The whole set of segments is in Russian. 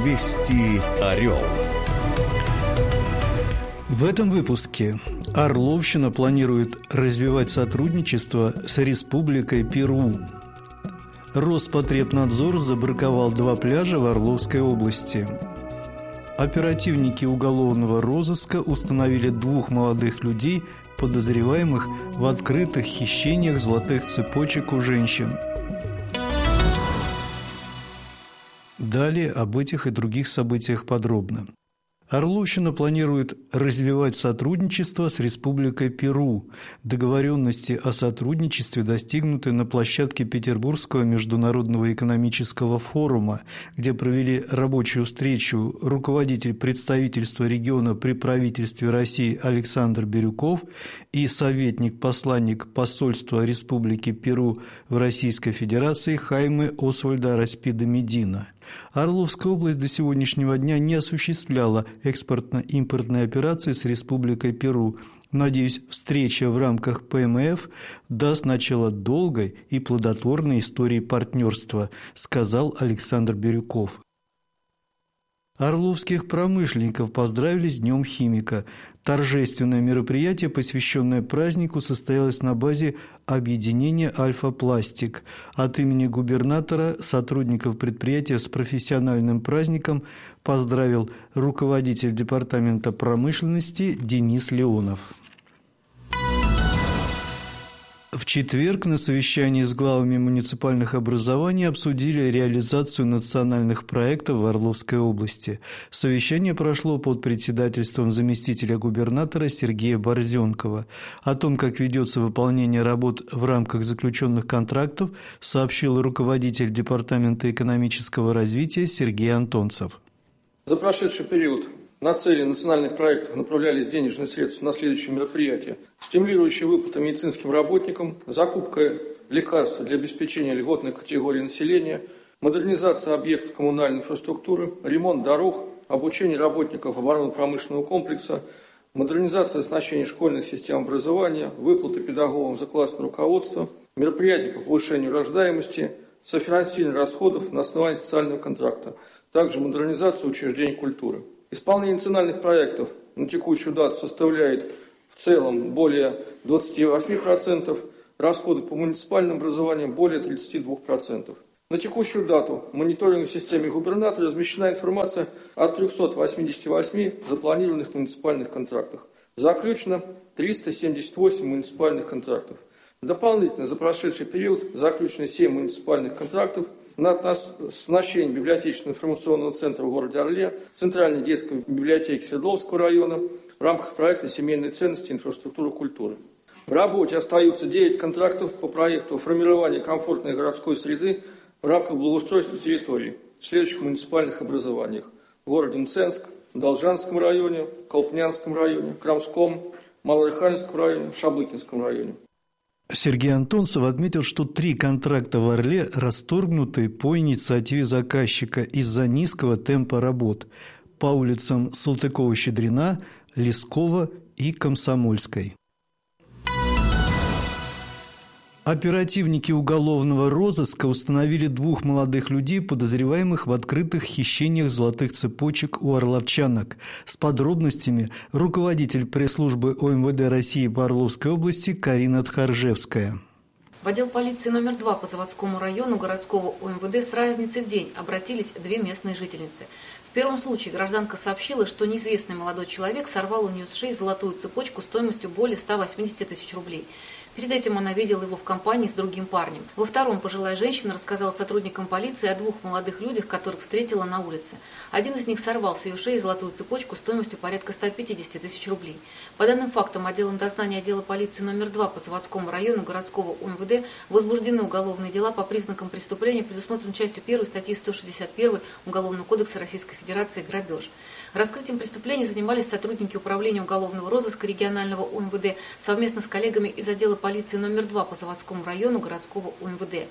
Вести Орел. В этом выпуске Орловщина планирует развивать сотрудничество с Республикой Перу. Роспотребнадзор забраковал 2 пляжа в Орловской области. Оперативники уголовного розыска установили 2 молодых людей, подозреваемых в открытых хищениях золотых цепочек у женщин. Далее об этих и других событиях подробно. Орловщина планирует развивать сотрудничество с Республикой Перу. Договоренности о сотрудничестве достигнуты на площадке Петербургского международного экономического форума, где провели рабочую встречу руководитель представительства региона при правительстве России Александр Бирюков и советник-посланник посольства Республики Перу в Российской Федерации Хайме Освальдо Араспида Медина. Орловская область до сегодняшнего дня не осуществляла экспортно-импортные операции с Республикой Перу. Надеюсь, встреча в рамках ПМФ даст начало долгой и плодотворной истории партнерства, сказал Александр Бирюков. Орловских промышленников поздравили с Днем химика. Торжественное мероприятие, посвященное празднику, состоялось на базе объединения «Альфа-Пластик». От имени губернатора сотрудников предприятия с профессиональным праздником поздравил руководитель департамента промышленности Денис Леонов. В четверг на совещании с главами муниципальных образований обсудили реализацию национальных проектов в Орловской области. Совещание прошло под председательством заместителя губернатора Сергея Борзенкова. О том, как ведется выполнение работ в рамках заключенных контрактов, сообщил руководитель Департамента экономического развития Сергей Антонцев. За прошедший период на цели национальных проектов направлялись денежные средства на следующие мероприятия: стимулирующие выплаты медицинским работникам, закупка лекарств для обеспечения льготных категорий населения, модернизация объектов коммунальной инфраструктуры, ремонт дорог, обучение работников оборонно-промышленного комплекса, модернизация оснащения школьных систем образования, выплаты педагогам за классное руководство, мероприятия по повышению рождаемости, софинансирование расходов на основании социального контракта, также модернизация учреждений культуры. Исполнение национальных проектов на текущую дату составляет в целом более 28%, расходы по муниципальным образованиям более 32%. На текущую дату в мониторинговой системе губернатора размещена информация о 388 запланированных муниципальных контрактах. Заключено 378 муниципальных контрактов. Дополнительно за прошедший период заключено 7 муниципальных контрактов на оснащение библиотечного информационного центра в городе Орле, Центральной детской библиотеки Свердловского района в рамках проекта «Семейные ценности и инфраструктура культуры». В работе остаются 9 контрактов по проекту формирования комфортной городской среды в рамках благоустройства территорий в следующих муниципальных образованиях: в городе Мценск, в Должанском районе, Колпнянском районе, Крамском, Малоархангельском районе, в Шаблыкинском районе. Сергей Антонцев отметил, что 3 контракта в Орле расторгнуты по инициативе заказчика из-за низкого темпа работ по улицам Салтыкова-Щедрина, Лескова и Комсомольской. Оперативники уголовного розыска установили 2 молодых людей, подозреваемых в открытых хищениях золотых цепочек у орловчанок. С подробностями руководитель пресс-службы ОМВД России по Орловской области Карина Тхаржевская. В отдел полиции номер 2 по Заводскому району городского ОМВД с разницей в день обратились 2 местные жительницы. В первом случае гражданка сообщила, что неизвестный молодой человек сорвал у нее с шеи золотую цепочку стоимостью более 180 тысяч рублей. Перед этим она видела его в компании с другим парнем. Во втором пожилая женщина рассказала сотрудникам полиции о 2 молодых людях, которых встретила на улице. Один из них сорвал с ее шеи золотую цепочку стоимостью порядка 150 тысяч рублей. По данным фактам, отделом дознания отдела полиции номер 2 по Заводскому району городского УМВД возбуждены уголовные дела по признакам преступления, предусмотренным частью 1 статьи 161 Уголовного кодекса Российской Федерации «Грабеж». Раскрытием преступления занимались сотрудники управления уголовного розыска регионального УМВД совместно с коллегами из отдела полиции номер 2 по Заводскому району городского УМВД.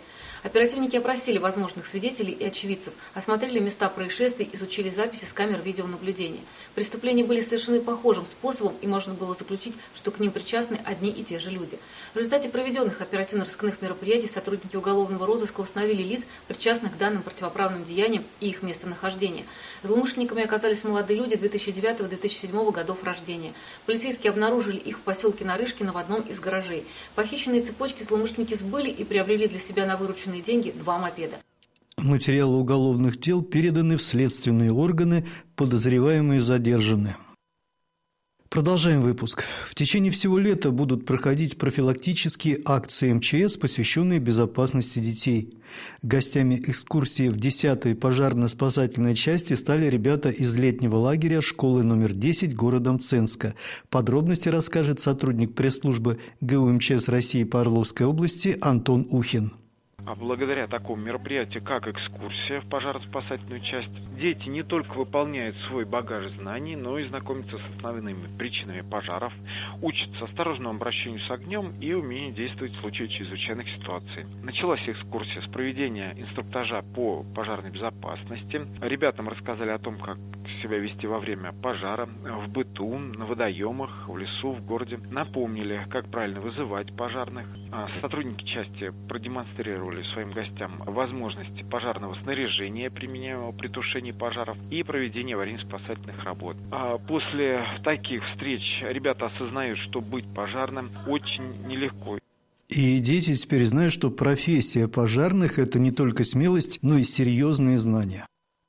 Оперативники опросили возможных свидетелей и очевидцев, осмотрели места происшествий, изучили записи с камер видеонаблюдения. Преступления были совершены похожим способом, и можно было заключить, что к ним причастны одни и те же люди. В результате проведенных оперативно-розыскных мероприятий сотрудники уголовного розыска установили лиц, причастных к данным противоправным деяниям и их местонахождение. Злоумышленниками оказались молодые люди 2009-2007 годов рождения. Полицейские обнаружили их в поселке Нарышкино в одном из гаражей. Похищенные цепочки злоумышленники сбыли и приобрели для себя на вырученные деньги 2 мопеда. Материалы уголовных дел переданы в следственные органы, подозреваемые задержаны. Продолжаем выпуск. В течение всего лета будут проходить профилактические акции МЧС, посвященные безопасности детей. Гостями экскурсии в 10-й пожарно-спасательной части стали ребята из летнего лагеря школы номер 10 города Мценска. Подробности расскажет сотрудник пресс-службы ГУ МЧС России по Орловской области Антон Ухин. А благодаря такому мероприятию, как экскурсия в пожаро-спасательную часть, дети не только выполняют свой багаж знаний, но и знакомятся с основными причинами пожаров, учатся осторожному обращению с огнем и умению действовать в случае чрезвычайных ситуаций. Началась экскурсия с проведения инструктажа по пожарной безопасности. Ребятам рассказали о том, как себя вести во время пожара, в быту, на водоемах, в лесу, в городе. Напомнили, как правильно вызывать пожарных. Сотрудники части продемонстрировали своим гостям возможности пожарного снаряжения, применяемого при тушении пожаров, и проведения аварийно-спасательных работ. После таких встреч ребята осознают, что быть пожарным очень нелегко. И дети теперь знают, что профессия пожарных – это не только смелость, но и серьезные знания.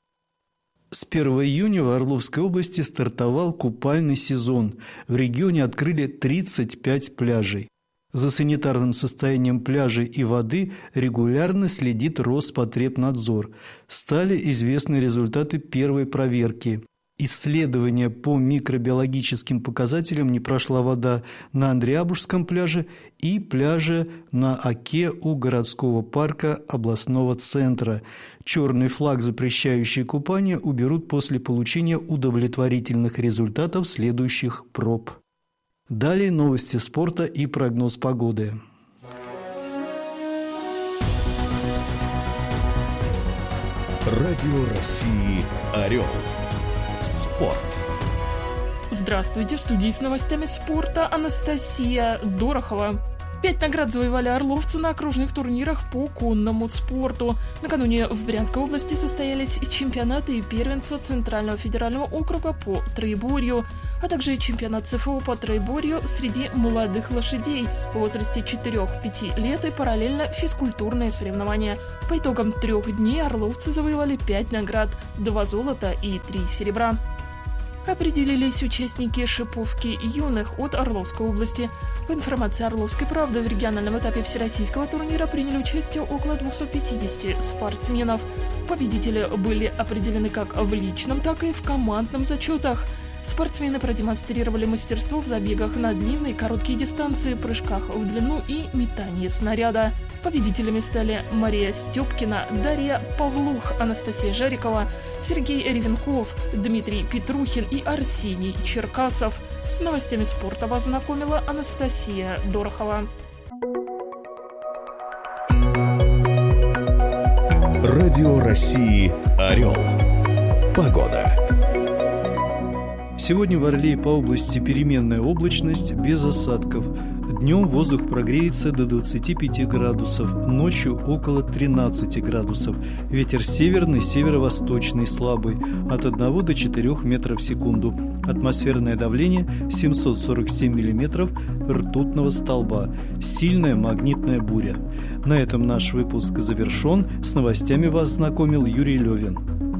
С 1 июня в Орловской области стартовал купальный сезон. В регионе открыли 35 пляжей. За санитарным состоянием пляжей и воды регулярно следит Роспотребнадзор. Стали известны результаты первой проверки. Исследование по микробиологическим показателям не прошла вода на Андреабужском пляже и пляже на Оке у городского парка областного центра. Черный флаг, запрещающий купание, уберут после получения удовлетворительных результатов следующих проб. Далее новости спорта и прогноз погоды. Радио России «Орел». Спорт. Здравствуйте, в студии с новостями спорта Анастасия Дорохова. 5 наград завоевали орловцы на окружных турнирах по конному спорту. Накануне в Брянской области состоялись чемпионаты и первенства Центрального федерального округа по троеборью, а также чемпионат ЦФО по троеборью среди молодых лошадей в возрасте 4-5 лет и параллельно физкультурные соревнования. По итогам 3 дней орловцы завоевали 5 наград, 2 золота и 3 серебра. Определились участники шиповки юных от Орловской области. По информации «Орловской правды», в региональном этапе всероссийского турнира приняли участие около 250 спортсменов. Победители были определены как в личном, так и в командном зачетах. Спортсмены продемонстрировали мастерство в забегах на длинные и короткие дистанции, прыжках в длину и метании снаряда. Победителями стали Мария Степкина, Дарья Павлух, Анастасия Жарикова, Сергей Ревенков, Дмитрий Петрухин и Арсений Черкасов. С новостями спорта вас знакомила Анастасия Дорохова. Радио России «Орел». Погода. Сегодня в Орле и по области переменная облачность без осадков. Днем воздух прогреется до 25 градусов, ночью около 13 градусов. Ветер северный, северо-восточный, слабый, от 1 до 4 метров в секунду. Атмосферное давление 747 миллиметров ртутного столба. Сильная магнитная буря. На этом наш выпуск завершен. С новостями вас знакомил Юрий Левин.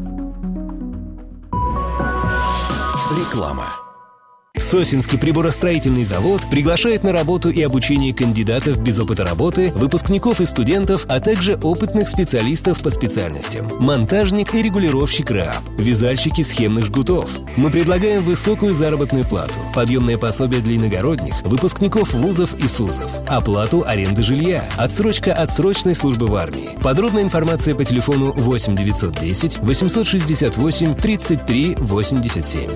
Реклама. Сосинский приборостроительный завод приглашает на работу и обучение кандидатов без опыта работы, выпускников и студентов, а также опытных специалистов по специальностям. Монтажник и регулировщик РАП, вязальщики схемных жгутов. Мы предлагаем высокую заработную плату, подъемное пособие для иногородних, выпускников вузов и СУЗов, оплату аренды жилья, отсрочка от срочной службы в армии. Подробная информация по телефону 8 910 868 33 87.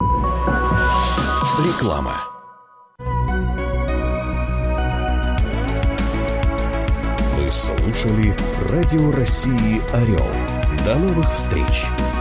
Реклама. Вы слушаете слушали Радио России «Орел». До новых встреч!